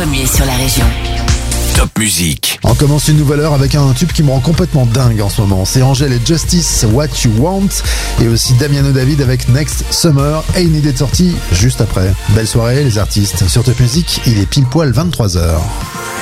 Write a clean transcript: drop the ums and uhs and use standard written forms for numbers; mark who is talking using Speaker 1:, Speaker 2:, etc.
Speaker 1: premier sur la région.
Speaker 2: Top Musique.
Speaker 3: On commence une nouvelle heure avec un tube qui me rend complètement dingue en ce moment. C'est Angèle et Justice, What You Want, et aussi Damiano David avec Next Summer, et une idée de sortie juste après. Belle soirée les artistes. Sur Top Musique, il est pile poil 23h.